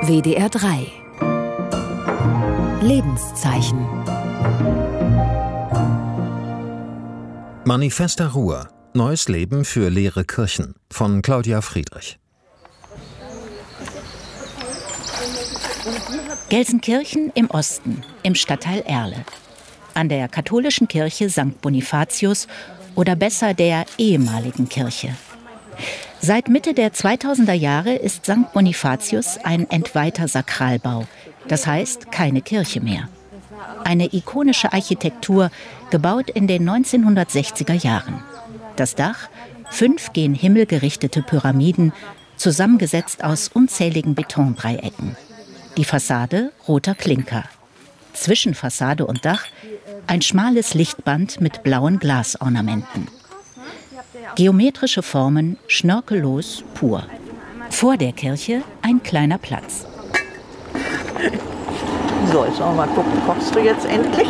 WDR 3 Lebenszeichen. Manifester Ruhr. Neues Leben für leere Kirchen von Claudia Friedrich. Gelsenkirchen im Osten, im Stadtteil Erle. An der katholischen Kirche St. Bonifatius oder besser der ehemaligen Kirche. Seit Mitte der 2000er Jahre ist St. Bonifatius ein entweihter Sakralbau, das heißt keine Kirche mehr. Eine ikonische Architektur, gebaut in den 1960er Jahren. Das Dach, 5 gen Himmel gerichtete Pyramiden, zusammengesetzt aus unzähligen Betondreiecken. Die Fassade roter Klinker. Zwischen Fassade und Dach ein schmales Lichtband mit blauen Glasornamenten. Geometrische Formen, schnörkellos pur. Vor der Kirche ein kleiner Platz. So, jetzt wollen wir mal gucken, kochst du jetzt endlich?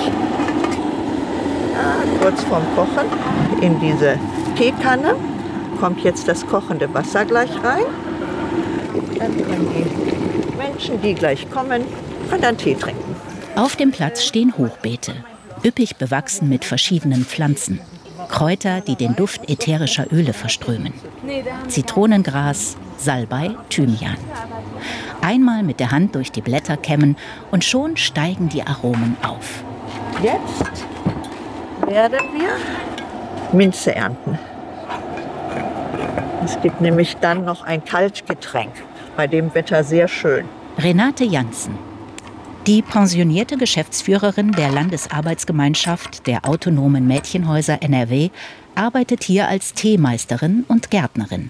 Kurz vorm Kochen in diese Teekanne kommt jetzt das kochende Wasser gleich rein. Dann können die Menschen, die gleich kommen, können dann Tee trinken. Auf dem Platz stehen Hochbeete, üppig bewachsen mit verschiedenen Pflanzen. Kräuter, die den Duft ätherischer Öle verströmen. Zitronengras, Salbei, Thymian. Einmal mit der Hand durch die Blätter kämmen und schon steigen die Aromen auf. Jetzt werden wir Minze ernten. Es gibt nämlich dann noch ein Kaltgetränk, bei dem Wetter sehr schön. Renate Janssen, die pensionierte Geschäftsführerin der Landesarbeitsgemeinschaft der autonomen Mädchenhäuser NRW, arbeitet hier als Teemeisterin und Gärtnerin.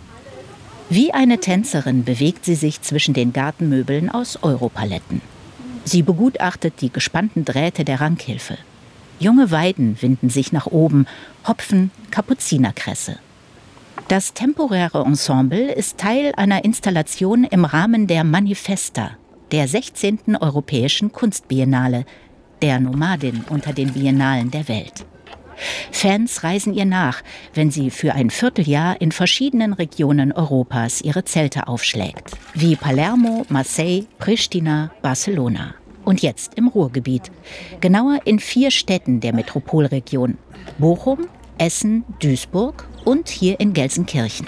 Wie eine Tänzerin bewegt sie sich zwischen den Gartenmöbeln aus Europaletten. Sie begutachtet die gespannten Drähte der Rankhilfe. Junge Weiden winden sich nach oben, Hopfen, Kapuzinerkresse. Das temporäre Ensemble ist Teil einer Installation im Rahmen der Manifesta, der 16. Europäischen Kunstbiennale, der Nomadin unter den Biennalen der Welt. Fans reisen ihr nach, wenn sie für ein Vierteljahr in verschiedenen Regionen Europas ihre Zelte aufschlägt, wie Palermo, Marseille, Pristina, Barcelona. Und jetzt im Ruhrgebiet, genauer in 4 Städten der Metropolregion: Bochum, Essen, Duisburg und hier in Gelsenkirchen.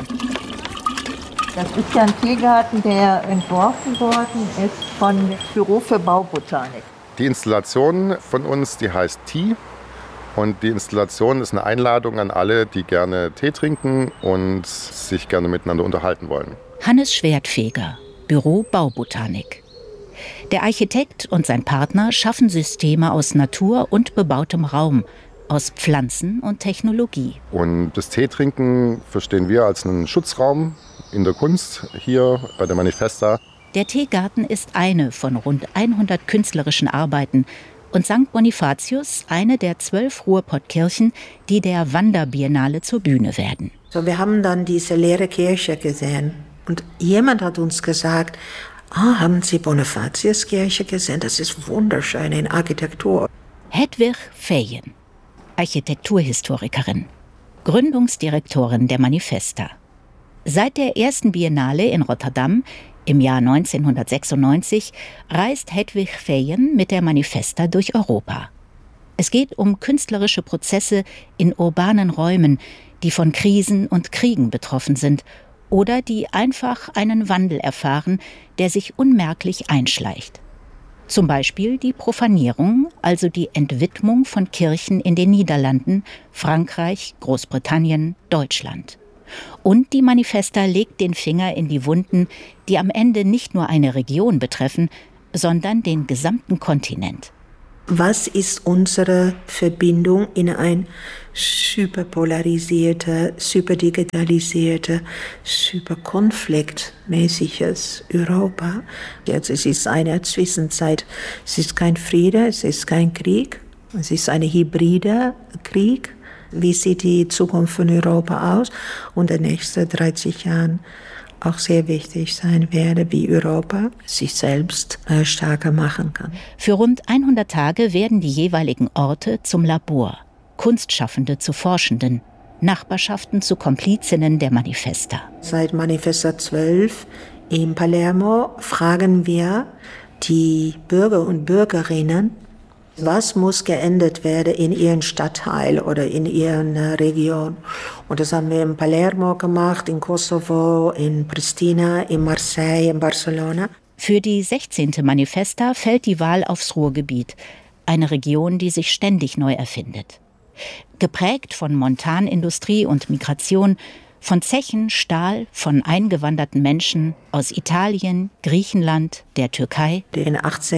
Das ist ja ein Tiergarten, der entworfen worden ist von Büro für Baubotanik. Die Installation von uns, die heißt Tea. Und die Installation ist eine Einladung an alle, die gerne Tee trinken und sich gerne miteinander unterhalten wollen. Hannes Schwertfeger, Büro Baubotanik. Der Architekt und sein Partner schaffen Systeme aus Natur und bebautem Raum, aus Pflanzen und Technologie. Und das Teetrinken verstehen wir als einen Schutzraum in der Kunst hier bei der Manifesta. Der Teegarten ist eine von rund 100 künstlerischen Arbeiten und St. Bonifatius eine der 12 Ruhrpottkirchen, die der Wanderbiennale zur Bühne werden. So, wir haben dann diese leere Kirche gesehen und jemand hat uns gesagt, haben Sie Bonifatiuskirche gesehen? Das ist wunderschön in Architektur. Hedwig Feyen, Architekturhistorikerin, Gründungsdirektorin der Manifesta. Seit der ersten Biennale in Rotterdam im Jahr 1996 reist Hedwig Feyen mit der Manifesta durch Europa. Es geht um künstlerische Prozesse in urbanen Räumen, die von Krisen und Kriegen betroffen sind oder die einfach einen Wandel erfahren, der sich unmerklich einschleicht. Zum Beispiel die Profanierung, also die Entwidmung von Kirchen in den Niederlanden, Frankreich, Großbritannien, Deutschland. Und die Manifesta legt den Finger in die Wunden, die am Ende nicht nur eine Region betreffen, sondern den gesamten Kontinent. Was ist unsere Verbindung in ein superpolarisierte, superdigitalisierte, superkonfliktmäßiges Europa? Jetzt es ist eine Zwischenzeit. Es ist kein Friede, es ist kein Krieg, es ist ein hybrider Krieg. Wie sieht die Zukunft von Europa aus? Und in den nächsten 30 Jahren auch sehr wichtig sein werde, wie Europa sich selbst stärker machen kann. Für rund 100 Tage werden die jeweiligen Orte zum Labor, Kunstschaffende zu Forschenden, Nachbarschaften zu Komplizinnen der Manifesta. Seit Manifesta 12 In Palermo fragen wir die Bürger und Bürgerinnen, was muss geändert werden in ihrem Stadtteil oder in ihrer Region. Und das haben wir in Palermo gemacht, in Kosovo, in Pristina, in Marseille, in Barcelona. Für die 16. Manifesta fällt die Wahl aufs Ruhrgebiet, eine Region, die sich ständig neu erfindet. Geprägt von Montanindustrie und Migration, von Zechen, Stahl, von eingewanderten Menschen aus Italien, Griechenland, der Türkei. In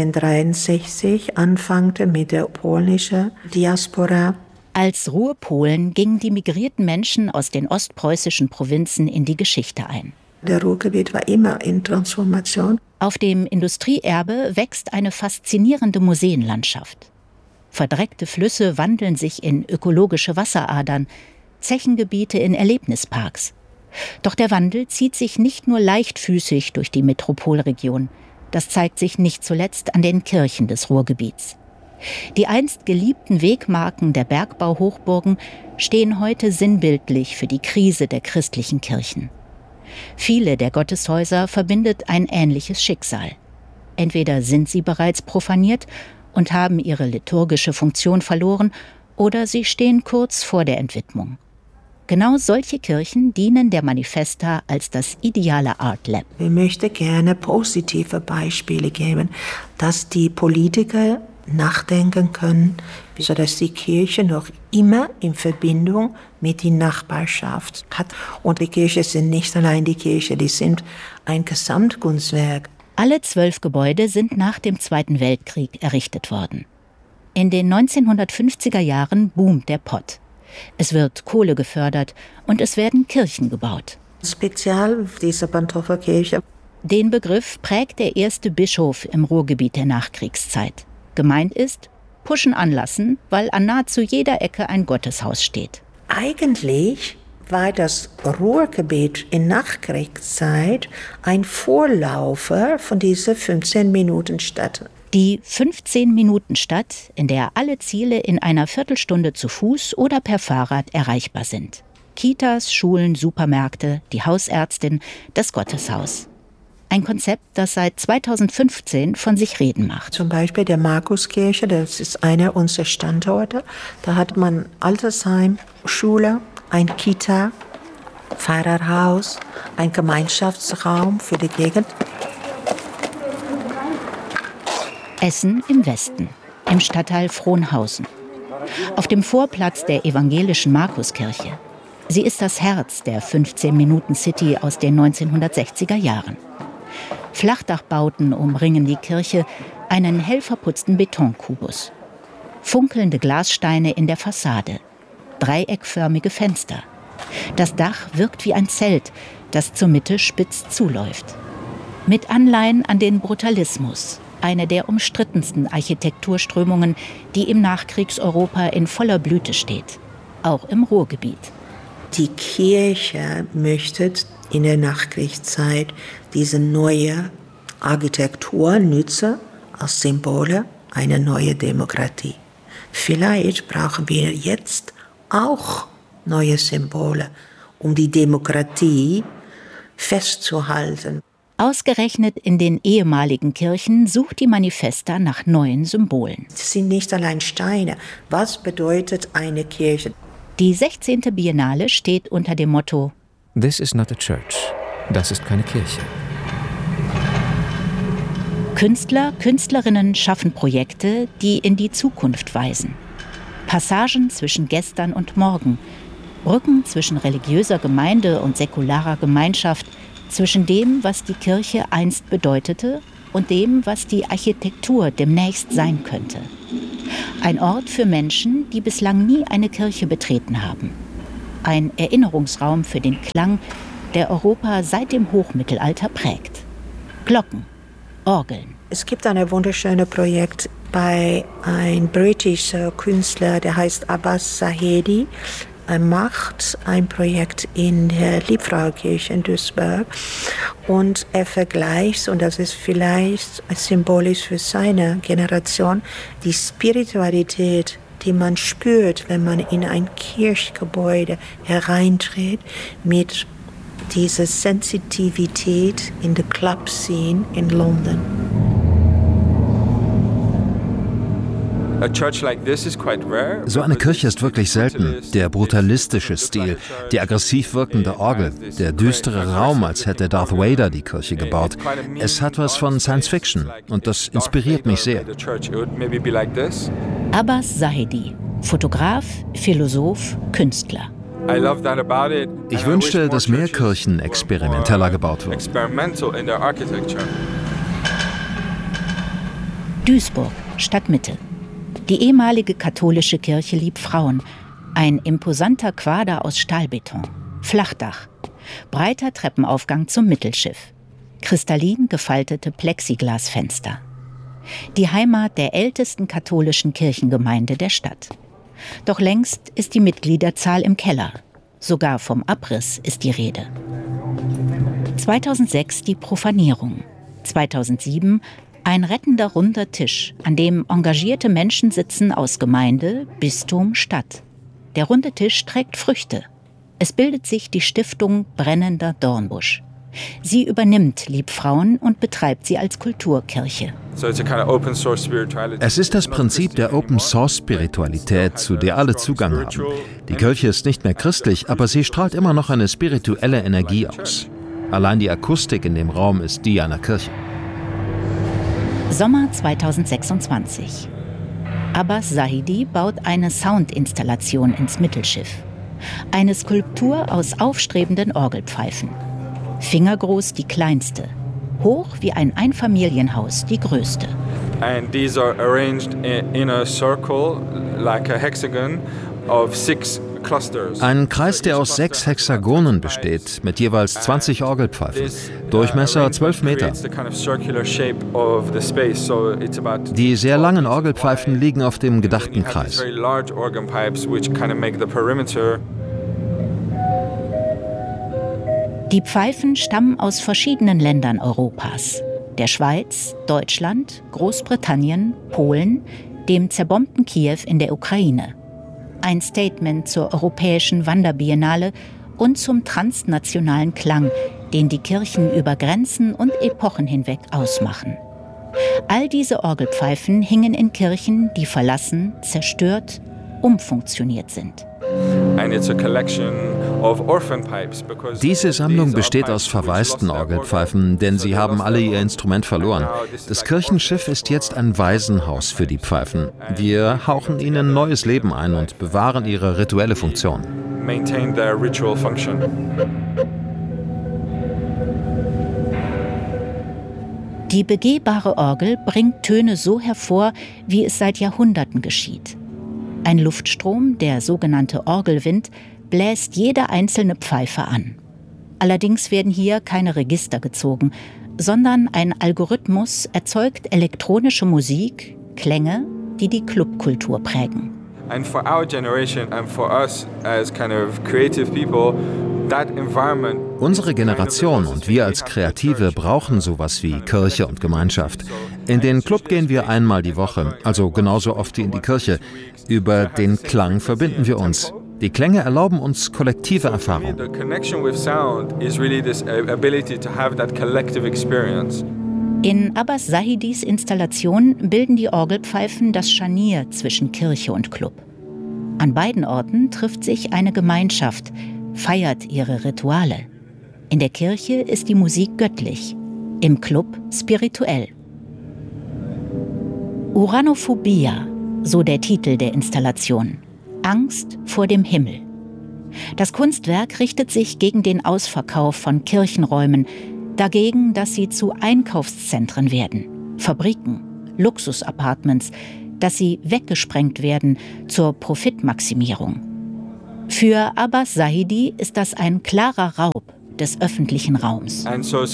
1863 anfangte mit der polnischen Diaspora. Als Ruhrpolen gingen die migrierten Menschen aus den ostpreußischen Provinzen in die Geschichte ein. Der Ruhrgebiet war immer in Transformation. Auf dem Industrieerbe wächst eine faszinierende Museenlandschaft. Verdreckte Flüsse wandeln sich in ökologische Wasseradern, Zechengebiete in Erlebnisparks. Doch der Wandel zieht sich nicht nur leichtfüßig durch die Metropolregion. Das zeigt sich nicht zuletzt an den Kirchen des Ruhrgebiets. Die einst geliebten Wegmarken der Bergbauhochburgen stehen heute sinnbildlich für die Krise der christlichen Kirchen. Viele der Gotteshäuser verbindet ein ähnliches Schicksal. Entweder sind sie bereits profaniert und haben ihre liturgische Funktion verloren, oder sie stehen kurz vor der Entwidmung. Genau solche Kirchen dienen der Manifesta als das ideale Art Lab. Ich möchte gerne positive Beispiele geben, dass die Politiker nachdenken können, sodass die Kirche noch immer in Verbindung mit der Nachbarschaft hat. Und die Kirche sind nicht allein die Kirche, die sind ein Gesamtkunstwerk. Alle 12 Gebäude sind nach dem Zweiten Weltkrieg errichtet worden. In den 1950er Jahren boomt der Pott. Es wird Kohle gefördert und es werden Kirchen gebaut. Speziell diese Pantoffelkirche. Den Begriff prägt der erste Bischof im Ruhrgebiet der Nachkriegszeit. Gemeint ist, pushen anlassen, weil an nahezu jeder Ecke ein Gotteshaus steht. Eigentlich war das Ruhrgebiet in Nachkriegszeit ein Vorläufer von dieser 15-Minuten-Stadt. Die 15-Minuten-Stadt, in der alle Ziele in einer Viertelstunde zu Fuß oder per Fahrrad erreichbar sind. Kitas, Schulen, Supermärkte, die Hausärztin, das Gotteshaus. Ein Konzept, das seit 2015 von sich reden macht. Zum Beispiel der Markuskirche, das ist einer unserer Standorte. Da hat man Altersheim, Schule, ein Kita, Pfarrerhaus, ein Gemeinschaftsraum für die Gegend. Essen im Westen, im Stadtteil Frohnhausen. Auf dem Vorplatz der evangelischen Markuskirche. Sie ist das Herz der 15-Minuten-City aus den 1960er Jahren. Flachdachbauten umringen die Kirche, einen hell verputzten Betonkubus. Funkelnde Glassteine in der Fassade, dreieckförmige Fenster. Das Dach wirkt wie ein Zelt, das zur Mitte spitz zuläuft. Mit Anleihen an den Brutalismus, eine der umstrittensten Architekturströmungen, die im Nachkriegseuropa in voller Blüte steht, auch im Ruhrgebiet. Die Kirche möchte in der Nachkriegszeit diese neue Architektur nutzen als Symbole einer neuen Demokratie. Vielleicht brauchen wir jetzt auch neue Symbole, um die Demokratie festzuhalten. Ausgerechnet in den ehemaligen Kirchen sucht die Manifesta nach neuen Symbolen. Es sind nicht allein Steine. Was bedeutet eine Kirche? Die 16. Biennale steht unter dem Motto This is not a church. Das ist keine Kirche. Künstler, Künstlerinnen schaffen Projekte, die in die Zukunft weisen. Passagen zwischen gestern und morgen, Brücken zwischen religiöser Gemeinde und säkularer Gemeinschaft, zwischen dem, was die Kirche einst bedeutete, und dem, was die Architektur demnächst sein könnte. Ein Ort für Menschen, die bislang nie eine Kirche betreten haben. Ein Erinnerungsraum für den Klang, der Europa seit dem Hochmittelalter prägt. Glocken, Orgeln. Es gibt ein wunderschönes Projekt bei einem britischen Künstler, der heißt Abbas Zahedi. Er macht ein Projekt in der Liebfrauenkirche in Duisburg und er vergleicht, und das ist vielleicht symbolisch für seine Generation, die Spiritualität, die man spürt, wenn man in ein Kirchgebäude hereintritt, mit diese Sensitivität in der Club-Scene in London. So eine Kirche ist wirklich selten. Der brutalistische Stil, die aggressiv wirkende Orgel, der düstere Raum, als hätte Darth Vader die Kirche gebaut. Es hat was von Science Fiction und das inspiriert mich sehr. Abbas Zahedi, Fotograf, Philosoph, Künstler. Ich wünschte, dass mehr Kirchen experimenteller gebaut würden. Duisburg, Stadtmitte. Die ehemalige katholische Kirche Liebfrauen. Ein imposanter Quader aus Stahlbeton. Flachdach. Breiter Treppenaufgang zum Mittelschiff. Kristallin gefaltete Plexiglasfenster. Die Heimat der ältesten katholischen Kirchengemeinde der Stadt. Doch längst ist die Mitgliederzahl im Keller. Sogar vom Abriss ist die Rede. 2006 die Profanierung. 2007 ein rettender runder Tisch, an dem engagierte Menschen sitzen aus Gemeinde, Bistum, Stadt. Der runde Tisch trägt Früchte. Es bildet sich die Stiftung Brennender Dornbusch. Sie übernimmt Liebfrauen und betreibt sie als Kulturkirche. Es ist das Prinzip der Open-Source-Spiritualität, zu der alle Zugang haben. Die Kirche ist nicht mehr christlich, aber sie strahlt immer noch eine spirituelle Energie aus. Allein die Akustik in dem Raum ist die einer Kirche. Sommer 2026. Abbas Zahedi baut eine Soundinstallation ins Mittelschiff. Eine Skulptur aus aufstrebenden Orgelpfeifen. Fingergroß die kleinste, hoch wie ein Einfamilienhaus die größte. And these are arranged in a circle like a hexagon of 6 clusters. Ein Kreis, der aus 6 Hexagonen besteht, mit jeweils 20 Orgelpfeifen. Durchmesser 12 Meter. Die sehr langen Orgelpfeifen liegen auf dem gedachten Kreis. Die Pfeifen stammen aus verschiedenen Ländern Europas. Der Schweiz, Deutschland, Großbritannien, Polen, dem zerbombten Kiew in der Ukraine. Ein Statement zur Europäischen Wanderbiennale und zum transnationalen Klang, den die Kirchen über Grenzen und Epochen hinweg ausmachen. All diese Orgelpfeifen hingen in Kirchen, die verlassen, zerstört, umfunktioniert sind. Diese Sammlung besteht aus verwaisten Orgelpfeifen, denn sie haben alle ihr Instrument verloren. Das Kirchenschiff ist jetzt ein Waisenhaus für die Pfeifen. Wir hauchen ihnen neues Leben ein und bewahren ihre rituelle Funktion. Die begehbare Orgel bringt Töne so hervor, wie es seit Jahrhunderten geschieht. Ein Luftstrom, der sogenannte Orgelwind, bläst jede einzelne Pfeife an. Allerdings werden hier keine Register gezogen, sondern ein Algorithmus erzeugt elektronische Musik, Klänge, die die Clubkultur prägen. And for our generation and for us as kind of creative people, that environment. Unsere Generation und wir als Kreative brauchen sowas wie Kirche und Gemeinschaft. In den Club gehen wir einmal die Woche, also genauso oft wie in die Kirche. Über den Klang verbinden wir uns. Die Klänge erlauben uns kollektive Erfahrung. The connection with sound is really this ability to have that collective experience. In Abbas Zahedis Installation bilden die Orgelpfeifen das Scharnier zwischen Kirche und Club. An beiden Orten trifft sich eine Gemeinschaft, feiert ihre Rituale. In der Kirche ist die Musik göttlich, im Club spirituell. Uranophobia, so der Titel der Installation. Angst vor dem Himmel. Das Kunstwerk richtet sich gegen den Ausverkauf von Kirchenräumen, dagegen, dass sie zu Einkaufszentren werden, Fabriken, Luxusapartments, dass sie weggesprengt werden zur Profitmaximierung. Für Abbas Zahedi ist das ein klarer Raub des öffentlichen Raums.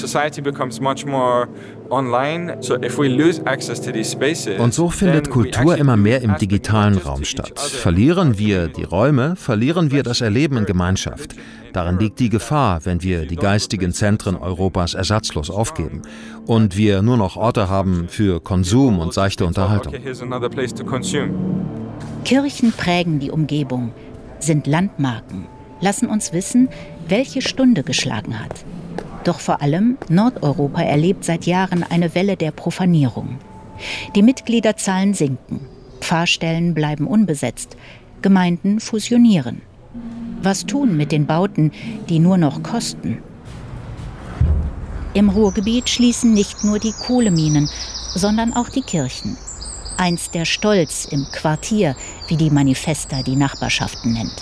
Und so findet Kultur immer mehr im digitalen Raum statt. Verlieren wir die Räume, verlieren wir das Erleben in Gemeinschaft. Darin liegt die Gefahr, wenn wir die geistigen Zentren Europas ersatzlos aufgeben und wir nur noch Orte haben für Konsum und seichte Unterhaltung. Kirchen prägen die Umgebung, sind Landmarken, lassen uns wissen, welche Stunde geschlagen hat. Doch vor allem Nordeuropa erlebt seit Jahren eine Welle der Profanierung. Die Mitgliederzahlen sinken, Pfarrstellen bleiben unbesetzt, Gemeinden fusionieren. Was tun mit den Bauten, die nur noch kosten? Im Ruhrgebiet schließen nicht nur die Kohleminen, sondern auch die Kirchen. Einst der Stolz im Quartier, wie die Manifesta die Nachbarschaften nennt.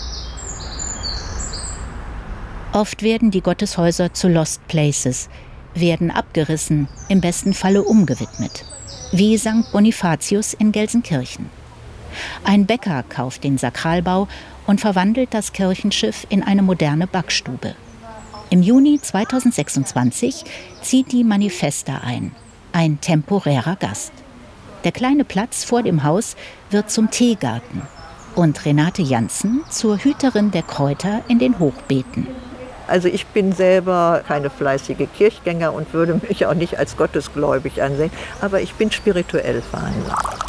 Oft werden die Gotteshäuser zu Lost Places, werden abgerissen, im besten Falle umgewidmet. Wie St. Bonifatius in Gelsenkirchen. Ein Bäcker kauft den Sakralbau und verwandelt das Kirchenschiff in eine moderne Backstube. Im Juni 2026 zieht die Manifesta ein temporärer Gast. Der kleine Platz vor dem Haus wird zum Teegarten und Renate Janssen zur Hüterin der Kräuter in den Hochbeeten. Also ich bin selber keine fleißige Kirchgänger und würde mich auch nicht als gottesgläubig ansehen, aber ich bin spirituell veranlagt.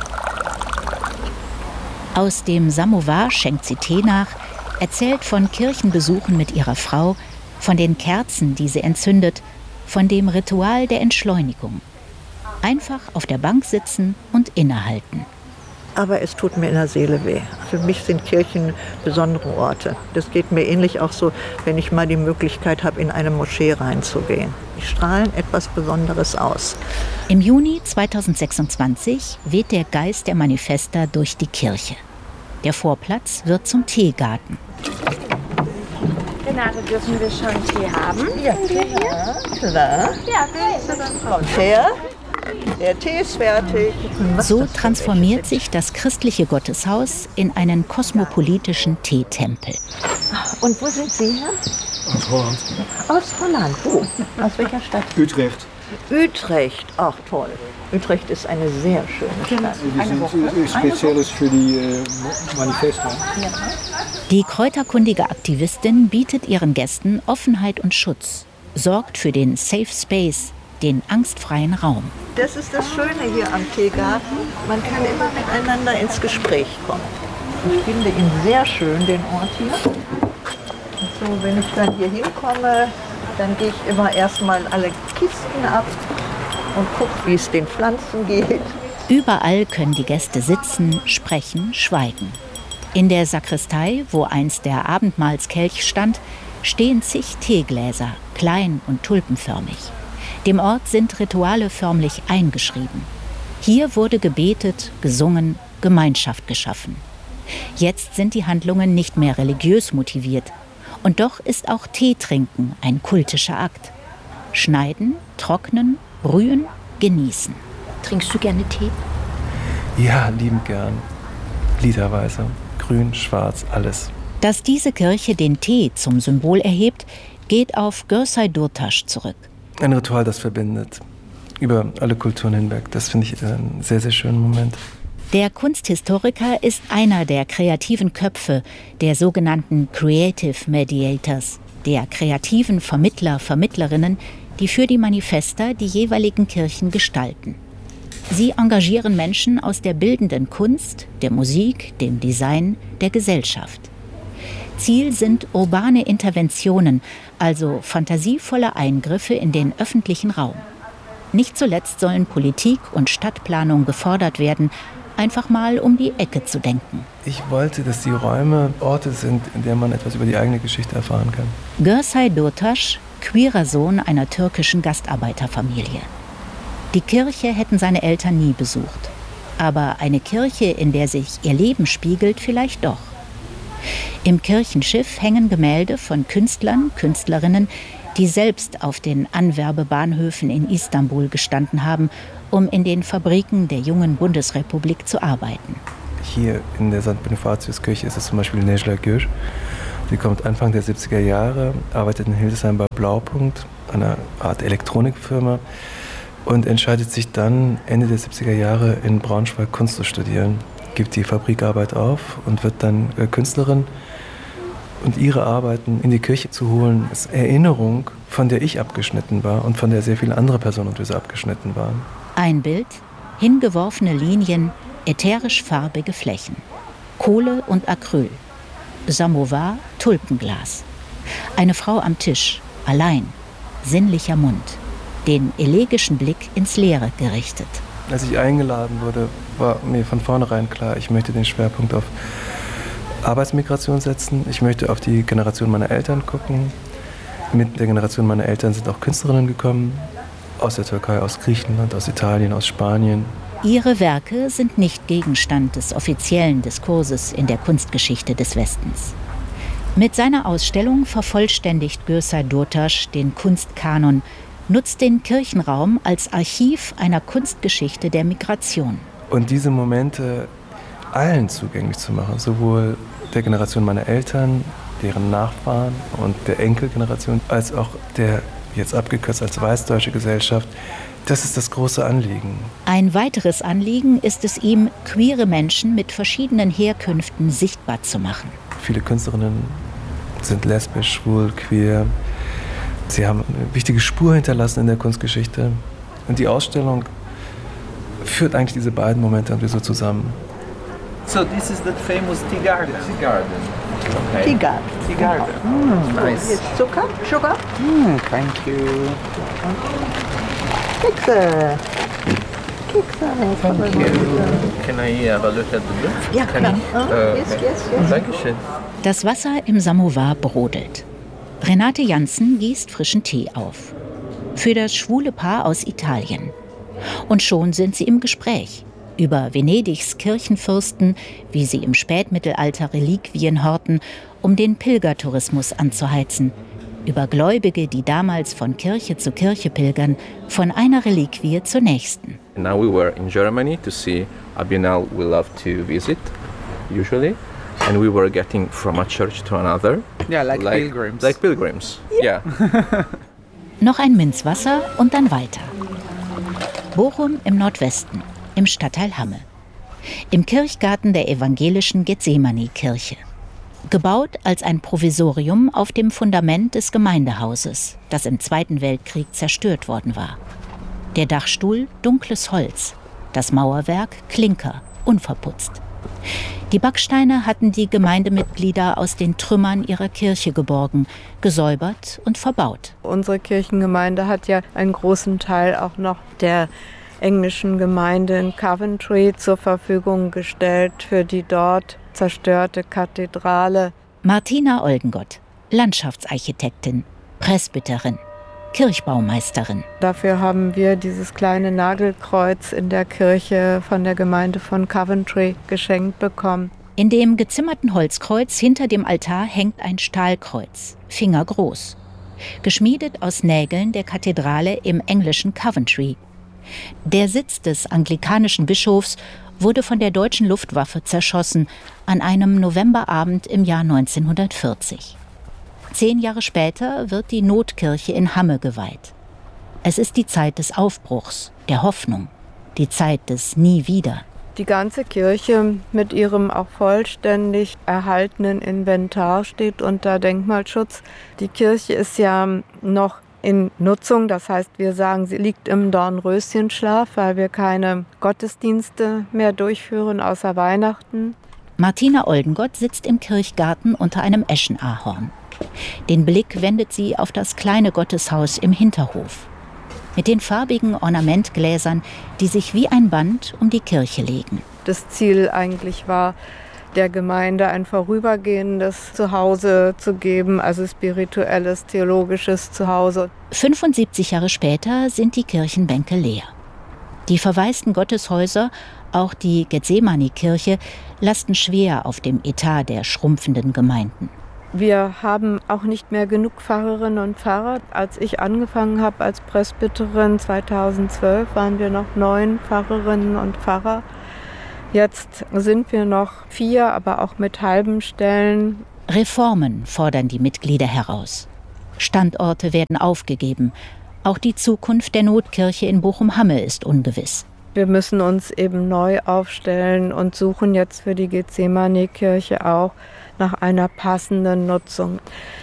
Aus dem Samovar schenkt sie Tee nach, erzählt von Kirchenbesuchen mit ihrer Frau, von den Kerzen, die sie entzündet, von dem Ritual der Entschleunigung. Einfach auf der Bank sitzen und innehalten. Aber es tut mir in der Seele weh. Für mich sind Kirchen besondere Orte. Das geht mir ähnlich auch so, wenn ich mal die Möglichkeit habe, in eine Moschee reinzugehen. Die strahlen etwas Besonderes aus. Im Juni 2026 weht der Geist der Manifesta durch die Kirche. Der Vorplatz wird zum Teegarten. Renate, dürfen wir schon Tee haben? Ja, klar. Ja, bitte. Kommt her. Der Tee ist fertig. So transformiert sich das christliche Gotteshaus in einen kosmopolitischen Teetempel. Und wo sind Sie her? Aus Holland. Aus Holland. Wo? Aus welcher Stadt? Utrecht. Utrecht. Ach toll. Utrecht ist eine sehr schöne Stadt. Die sind speziell für die Manifesta. Die kräuterkundige Aktivistin bietet ihren Gästen Offenheit und Schutz, sorgt für den Safe Space, den angstfreien Raum. Das ist das Schöne hier am Teegarten. Man kann immer miteinander ins Gespräch kommen. Ich finde ihn sehr schön, den Ort hier. Und so, wenn ich dann hier hinkomme, dann gehe ich immer erstmal alle Kisten ab und gucke, wie es den Pflanzen geht. Überall können die Gäste sitzen, sprechen, schweigen. In der Sakristei, wo einst der Abendmahlskelch stand, stehen zig Teegläser, klein und tulpenförmig. Dem Ort sind Rituale förmlich eingeschrieben. Hier wurde gebetet, gesungen, Gemeinschaft geschaffen. Jetzt sind die Handlungen nicht mehr religiös motiviert. Und doch ist auch Teetrinken ein kultischer Akt. Schneiden, trocknen, brühen, genießen. Trinkst du gerne Tee? Ja, liebend gern. Literweise. Grün, schwarz, alles. Dass diese Kirche den Tee zum Symbol erhebt, geht auf Gürsay Durtaş zurück. Ein Ritual, das verbindet. Über alle Kulturen hinweg. Das finde ich einen sehr, sehr schönen Moment. Der Kunsthistoriker ist einer der kreativen Köpfe der sogenannten Creative Mediators, der kreativen Vermittler, Vermittlerinnen, die für die Manifesta die jeweiligen Kirchen gestalten. Sie engagieren Menschen aus der bildenden Kunst, der Musik, dem Design, der Gesellschaft. Ziel sind urbane Interventionen, also fantasievolle Eingriffe in den öffentlichen Raum. Nicht zuletzt sollen Politik und Stadtplanung gefordert werden, einfach mal um die Ecke zu denken. Ich wollte, dass die Räume Orte sind, in denen man etwas über die eigene Geschichte erfahren kann. Gürsay Durtaş, queerer Sohn einer türkischen Gastarbeiterfamilie. Die Kirche hätten seine Eltern nie besucht. Aber eine Kirche, in der sich ihr Leben spiegelt, vielleicht doch. Im Kirchenschiff hängen Gemälde von Künstlern, Künstlerinnen, die selbst auf den Anwerbebahnhöfen in Istanbul gestanden haben, um in den Fabriken der jungen Bundesrepublik zu arbeiten. Hier in der St. Bonifatius-Kirche ist es zum Beispiel Necla Gür. Sie kommt Anfang der 70er Jahre, arbeitet in Hildesheim bei Blaupunkt, einer Art Elektronikfirma, und entscheidet sich dann Ende der 70er Jahre in Braunschweig Kunst zu studieren, gibt die Fabrikarbeit auf und wird dann Künstlerin. Und ihre Arbeiten in die Kirche zu holen, ist Erinnerung, von der ich abgeschnitten war und von der sehr viele andere Personen und wir abgeschnitten waren. Ein Bild, hingeworfene Linien, ätherisch farbige Flächen. Kohle und Acryl. Samovar, Tulpenglas. Eine Frau am Tisch, allein, sinnlicher Mund, den elegischen Blick ins Leere gerichtet. Als ich eingeladen wurde, war mir von vornherein klar, ich möchte den Schwerpunkt auf Arbeitsmigration setzen. Ich möchte auf die Generation meiner Eltern gucken. Mit der Generation meiner Eltern sind auch Künstlerinnen gekommen, aus der Türkei, aus Griechenland, aus Italien, aus Spanien. Ihre Werke sind nicht Gegenstand des offiziellen Diskurses in der Kunstgeschichte des Westens. Mit seiner Ausstellung vervollständigt Gürsay Durtaş den Kunstkanon, nutzt den Kirchenraum als Archiv einer Kunstgeschichte der Migration. Und diese Momente allen zugänglich zu machen, sowohl der Generation meiner Eltern, deren Nachfahren und der Enkelgeneration, als auch der, jetzt abgekürzt als weißdeutsche Gesellschaft, das ist das große Anliegen. Ein weiteres Anliegen ist es ihm, queere Menschen mit verschiedenen Herkünften sichtbar zu machen. Viele Künstlerinnen sind lesbisch, schwul, queer. Sie haben eine wichtige Spur hinterlassen in der Kunstgeschichte. Und die Ausstellung führt eigentlich diese beiden Momente irgendwie so zusammen. So this is the famous tea garden. Tea garden. Okay. Tea garden. Tea garden. Nice. Jetzt Zucker, Sugar. Thank you. Kekse. Thank you. Can I have a look at the book? Ja, klar. Yes. Dankeschön. Das Wasser im Samovar brodelt. Renate Janssen gießt frischen Tee auf. Für das schwule Paar aus Italien. Und schon sind sie im Gespräch. Über Venedigs Kirchenfürsten, wie sie im Spätmittelalter Reliquien horten, um den Pilgertourismus anzuheizen. Über Gläubige, die damals von Kirche zu Kirche pilgern, von einer Reliquie zur nächsten. Now we were in Germany to see a biennale we love to visit, usually. And we were getting from a church to another. Yeah, like pilgrims. Like pilgrims, yeah. Noch ein Minzwasser und dann weiter. Bochum im Nordwesten, im Stadtteil Hamme. Im Kirchgarten der evangelischen Gethsemane-Kirche. Gebaut als ein Provisorium auf dem Fundament des Gemeindehauses, das im Zweiten Weltkrieg zerstört worden war. Der Dachstuhl dunkles Holz, das Mauerwerk Klinker, unverputzt. Die Backsteine hatten die Gemeindemitglieder aus den Trümmern ihrer Kirche geborgen, gesäubert und verbaut. Unsere Kirchengemeinde hat ja einen großen Teil auch noch der englischen Gemeinde in Coventry zur Verfügung gestellt für die dort zerstörte Kathedrale. Martina Oldengott, Landschaftsarchitektin, Presbyterin, Kirchbaumeisterin. Dafür haben wir dieses kleine Nagelkreuz in der Kirche von der Gemeinde von Coventry geschenkt bekommen. In dem gezimmerten Holzkreuz hinter dem Altar hängt ein Stahlkreuz, fingergroß, geschmiedet aus Nägeln der Kathedrale im englischen Coventry. Der Sitz des anglikanischen Bischofs wurde von der deutschen Luftwaffe zerschossen an einem Novemberabend im Jahr 1940. 10 Jahre später wird die Notkirche in Hamme geweiht. Es ist die Zeit des Aufbruchs, der Hoffnung, die Zeit des Nie wieder. Die ganze Kirche mit ihrem auch vollständig erhaltenen Inventar steht unter Denkmalschutz. Die Kirche ist ja noch in Nutzung, das heißt, wir sagen, sie liegt im Dornröschenschlaf, weil wir keine Gottesdienste mehr durchführen, außer Weihnachten. Martina Oldengott sitzt im Kirchgarten unter einem Eschenahorn. Den Blick wendet sie auf das kleine Gotteshaus im Hinterhof. Mit den farbigen Ornamentgläsern, die sich wie ein Band um die Kirche legen. Das Ziel eigentlich war, der Gemeinde ein vorübergehendes Zuhause zu geben, also spirituelles, theologisches Zuhause. 75 Jahre später sind die Kirchenbänke leer. Die verwaisten Gotteshäuser, auch die Gethsemane-Kirche, lasten schwer auf dem Etat der schrumpfenden Gemeinden. Wir haben auch nicht mehr genug Pfarrerinnen und Pfarrer. Als ich angefangen habe als Presbyterin 2012, waren wir noch 9 Pfarrerinnen und Pfarrer. Jetzt sind wir noch 4, aber auch mit halben Stellen. Reformen fordern die Mitglieder heraus. Standorte werden aufgegeben. Auch die Zukunft der Notkirche in Bochum-Hamme ist ungewiss. Wir müssen uns eben neu aufstellen und suchen jetzt für die Gethsemane-Kirche auch nach einer passenden Nutzung.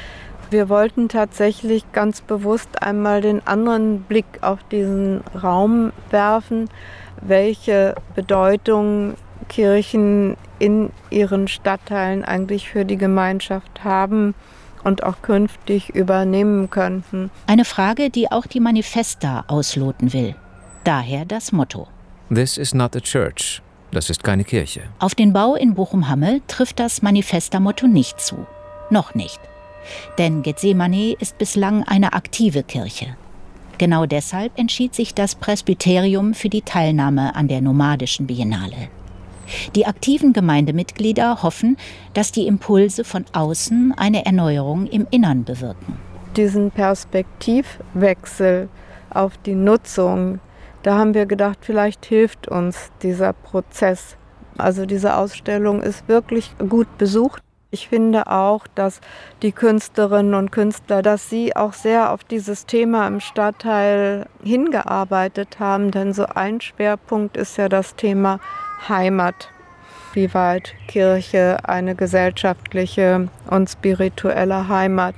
Wir wollten tatsächlich ganz bewusst einmal den anderen Blick auf diesen Raum werfen, welche Bedeutung Kirchen in ihren Stadtteilen eigentlich für die Gemeinschaft haben und auch künftig übernehmen könnten. Eine Frage, die auch die Manifesta ausloten will. Daher das Motto. This is not a church. Das ist keine Kirche. Auf den Bau in Bochum-Hammel trifft das Manifesta-Motto nicht zu. Noch nicht. Denn Gethsemane ist bislang eine aktive Kirche. Genau deshalb entschied sich das Presbyterium für die Teilnahme an der nomadischen Biennale. Die aktiven Gemeindemitglieder hoffen, dass die Impulse von außen eine Erneuerung im Innern bewirken. Diesen Perspektivwechsel auf die Nutzung, da haben wir gedacht, vielleicht hilft uns dieser Prozess. Also diese Ausstellung ist wirklich gut besucht. Ich finde auch, dass die Künstlerinnen und Künstler, dass sie auch sehr auf dieses Thema im Stadtteil hingearbeitet haben. Denn so ein Schwerpunkt ist ja das Thema Heimat. Wie weit Kirche eine gesellschaftliche und spirituelle Heimat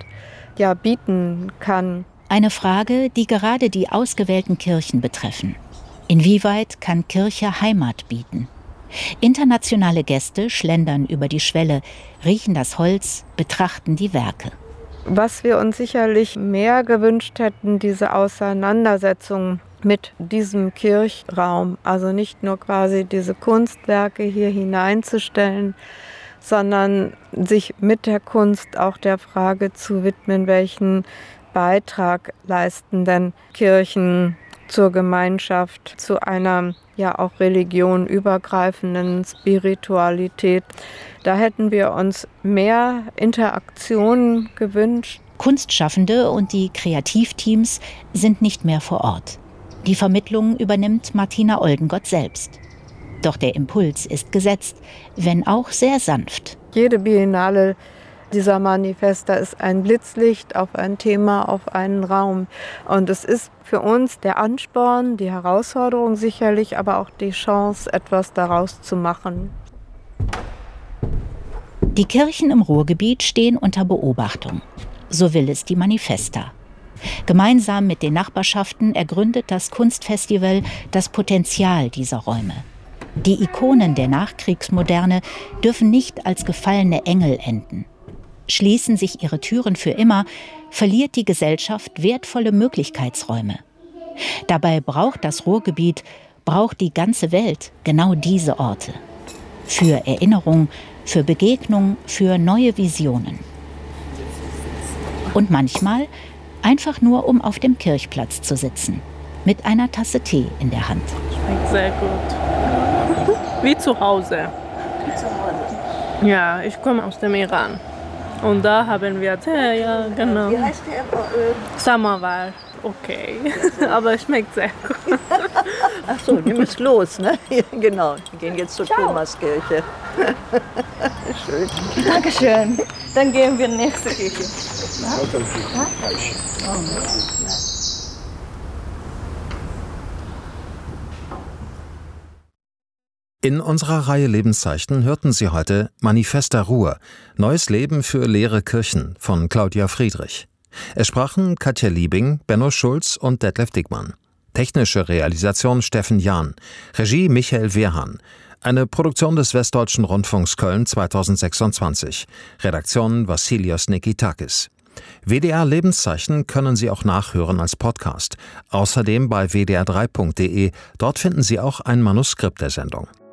bieten kann. Eine Frage, die gerade die ausgewählten Kirchen betreffen. Inwieweit kann Kirche Heimat bieten? Internationale Gäste schlendern über die Schwelle, riechen das Holz, betrachten die Werke. Was wir uns sicherlich mehr gewünscht hätten, diese Auseinandersetzung mit diesem Kirchraum, also nicht nur quasi diese Kunstwerke hier hineinzustellen, sondern sich mit der Kunst auch der Frage zu widmen, welchen Beitrag leisten denn Kirchen zur Gemeinschaft, zu einer auch religionübergreifenden Spiritualität. Da hätten wir uns mehr Interaktion gewünscht. Kunstschaffende und die Kreativteams sind nicht mehr vor Ort. Die Vermittlung übernimmt Martina Oldengott selbst. Doch der Impuls ist gesetzt, wenn auch sehr sanft. Jede Biennale dieser Manifesta ist ein Blitzlicht auf ein Thema, auf einen Raum. Und es ist für uns der Ansporn, die Herausforderung sicherlich, aber auch die Chance, etwas daraus zu machen. Die Kirchen im Ruhrgebiet stehen unter Beobachtung. So will es die Manifesta. Gemeinsam mit den Nachbarschaften ergründet das Kunstfestival das Potenzial dieser Räume. Die Ikonen der Nachkriegsmoderne dürfen nicht als gefallene Engel enden. Schließen sich ihre Türen für immer, verliert die Gesellschaft wertvolle Möglichkeitsräume. Dabei braucht das Ruhrgebiet, braucht die ganze Welt genau diese Orte. Für Erinnerung, für Begegnung, für neue Visionen. Und manchmal einfach nur, um auf dem Kirchplatz zu sitzen, mit einer Tasse Tee in der Hand. Schmeckt sehr gut. Wie zu Hause. Ja, ich komme aus dem Iran. Und da haben wir Tee, ja, genau. Wie heißt der? Samovar. Okay, aber es schmeckt sehr gut. Ach so, ihr müsst los, ne? Ja, genau, wir gehen jetzt zur Thomaskirche. Schön. Dankeschön. Dann gehen wir in die nächste Kirche. In unserer Reihe Lebenszeichen hörten Sie heute Manifesta Ruhr, Neues Leben für leere Kirchen von Claudia Friedrich. Es sprachen Katja Liebing, Benno Schulz und Detlef Dickmann. Technische Realisation Steffen Jahn, Regie Michael Wehrhahn. Eine Produktion des Westdeutschen Rundfunks Köln 2026. Redaktion Vassilios Nikitakis. WDR Lebenszeichen können Sie auch nachhören als Podcast. Außerdem bei wdr3.de. Dort finden Sie auch ein Manuskript der Sendung.